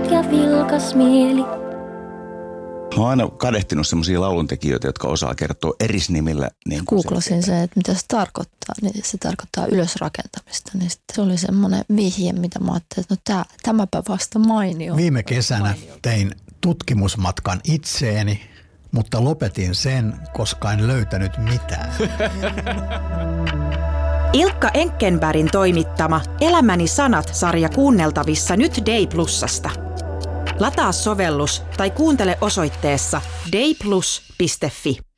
ja vilkas mieli. Mä oon aina kadehtinut semmoisia lauluntekijöitä, jotka osaa kertoa erisnimillä. Niin googlasin se, että mitä se tarkoittaa. Niin se tarkoittaa ylösrakentamista. Niin se oli semmoinen vihje, mitä mä ajattelin, että no tämäpä vasta mainio. Viime kesänä tein tutkimusmatkan itseeni, mutta lopetin sen, koska en löytänyt mitään. Ilkka Enkkenbergin toimittama Elämäni sanat-sarja kuunneltavissa nyt Day Plusasta. Lataa sovellus tai kuuntele osoitteessa dayplus.fi.